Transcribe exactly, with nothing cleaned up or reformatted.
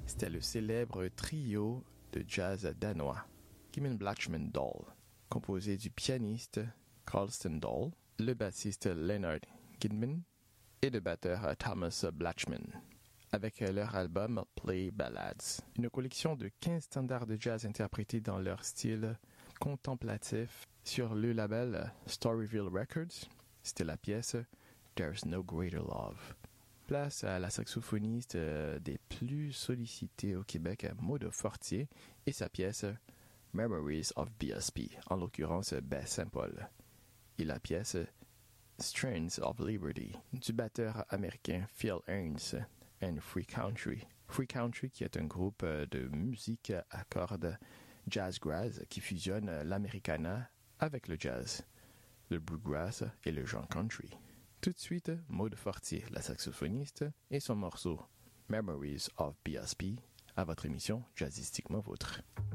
C'était le célèbre trio de jazz danois, Kim Blachman Doll, composé du pianiste Carl Stendahl, le bassiste Leonard Kidman et le batteur Thomas Blachman, avec leur album Play Ballads, une collection de quinze standards de jazz interprétés dans leur style contemplatif sur le label Storyville Records. C'était la pièce There's No Greater Love. Place à la saxophoniste des plus sollicitées au Québec, Maude Fortier, et sa pièce Memories of B S P, en l'occurrence Bass Sample, et la pièce Strains of Liberty du batteur américain Phil Ernst and Free Country. Free Country qui est un groupe de musique à cordes jazz-grass qui fusionne l'Americana avec le jazz, le bluegrass et le genre country. Tout de suite, Maude Fortier, la saxophoniste, et son morceau Memories of B S P à votre émission Jazzistiquement Vôtre.